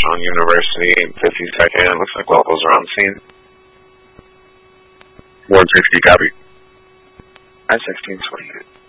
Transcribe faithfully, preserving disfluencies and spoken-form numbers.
on University, fifty-second. Looks like locals are on scene. one sixty, copy. I sixteen twenty-eight.